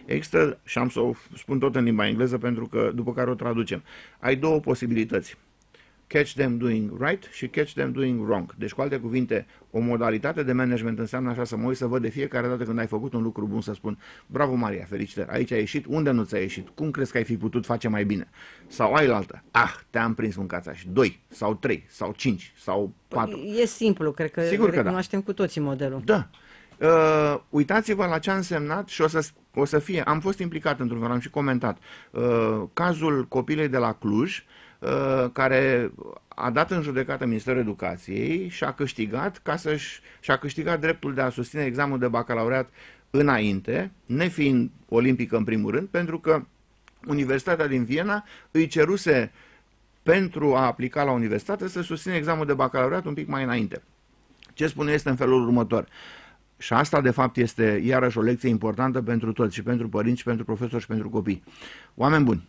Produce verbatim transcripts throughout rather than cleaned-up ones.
Există, și am să o spun tot în limba engleză pentru că după care o traducem, ai două posibilități. Catch them doing right și catch them doing wrong. Deci, cu alte cuvinte, o modalitate de management înseamnă așa să mă uit să văd de fiecare dată când ai făcut un lucru bun să spun bravo Maria, felicitări, aici ai ieșit, unde nu ți-a ieșit, cum crezi că ai fi putut face mai bine? Sau ai altă, ah, te-am prins mâncața și doi, sau trei, sau cinci, sau patru. Păi, e simplu, cred că Sigur că recunoaștem da. cu toții modelul. Da. Uh, uitați-vă la ce a însemnat și o să, o să fie, am fost implicat într-un fel, am și comentat, uh, cazul copilei de la Cluj, uh, care a dat în judecată Ministerul Educației și a câștigat, ca să-și, și-a câștigat dreptul de a susține examenul de bacalaureat înainte, nefiind olimpică în primul rând, pentru că Universitatea din Viena îi ceruse pentru a aplica la universitate să susține examenul de bacalaureat un pic mai înainte. Ce spune este în felul următor. Și asta, de fapt, este iarăși o lecție importantă pentru toți, și pentru părinți, și pentru profesori, și pentru copii. Oameni buni,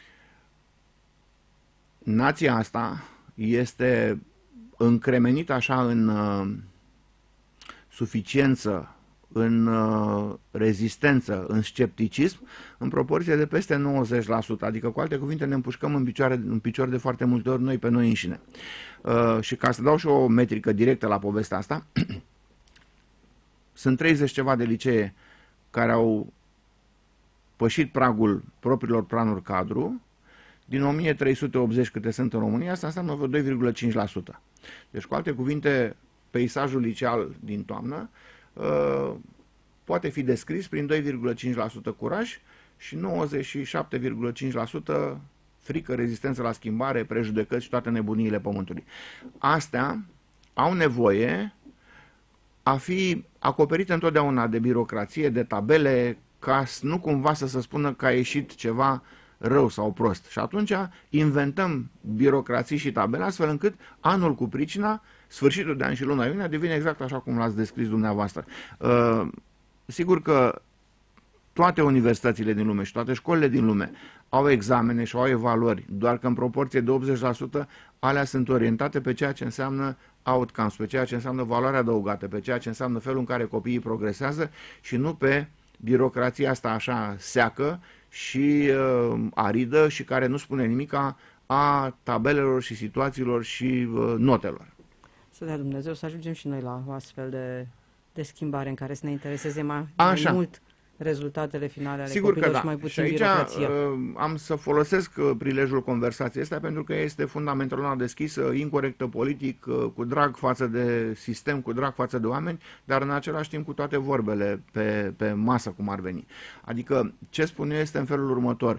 nația asta este încremenită așa în uh, suficiență, în uh, rezistență, în scepticism, în proporție de peste nouăzeci la sută. Adică, cu alte cuvinte, ne împușcăm în, picioare, în picior de foarte multe ori noi pe noi înșine. Uh, și ca să dau și o metrică directă la povestea asta, sunt treizeci ceva de licee care au pășit pragul propriilor planuri cadru. Din o mie trei sute optzeci câte sunt în România, asta înseamnă vreo doi virgulă cinci la sută. Deci, cu alte cuvinte, peisajul liceal din toamnă uh, poate fi descris prin doi virgulă cinci la sută curaj și nouăzeci și șapte virgulă cinci la sută frică, rezistență la schimbare, prejudecăți și toate nebuniile pământului. Astea au nevoie a fi acoperite întotdeauna de birocrație, de tabele, ca nu cumva să se spună că a ieșit ceva rău sau prost. Și atunci inventăm birocrații și tabele astfel încât anul cu pricina, sfârșitul de an și luna iunie devine exact așa cum l-ați descris dumneavoastră. Uh, sigur că toate universitățile din lume și toate școlile din lume au examene și au evaluări, doar că în proporție de optzeci la sută alea sunt orientate pe ceea ce înseamnă outcomes, pe ceea ce înseamnă valoare adăugată, pe ceea ce înseamnă felul în care copiii progresează și nu pe birocrația asta așa seacă și uh, aridă și care nu spune nimica a tabelelor și situațiilor și uh, notelor. Să dea Dumnezeu să ajungem și noi la o astfel de, de schimbare în care să ne intereseze mai, Așa. mai mult rezultatele finale ale Sigur copilor că și mai da. puțin Și aici birocrația. uh, am să folosesc uh, prilejul conversației astea pentru că este fundamental deschisă, incorectă politic, uh, cu drag față de sistem, cu drag față de oameni, dar în același timp cu toate vorbele pe, pe masă, cum ar veni. Adică ce spun eu este în felul următor.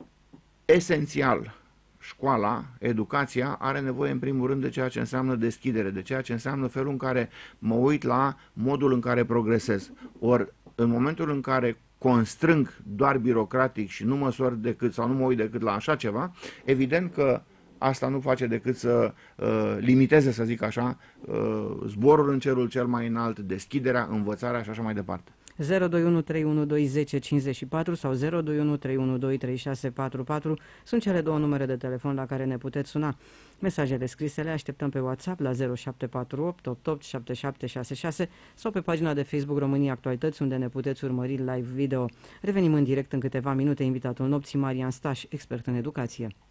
Esențial, școala, educația are nevoie în primul rând de ceea ce înseamnă deschidere, de ceea ce înseamnă felul în care mă uit la modul în care progresez. Ori în momentul în care constrâng doar birocratic și nu măsor decât sau nu mă uit decât la așa ceva, evident că asta nu face decât să uh, limiteze, să zic așa, uh, zborul în cerul cel mai înalt, deschiderea, învățarea și așa mai departe. zero doi unu trei unu doi zece cincizeci și patru sau zero doi unu trei unu doi trei șase patru patru sunt cele două numere de telefon la care ne puteți suna. Mesajele scrise le așteptăm pe WhatsApp la zero șapte patru opt opt opt șapte șapte șase șase sau pe pagina de Facebook România Actualități, unde ne puteți urmări live video. Revenim în direct în câteva minute. Invitatul nopții, Marian Staș, expert în educație.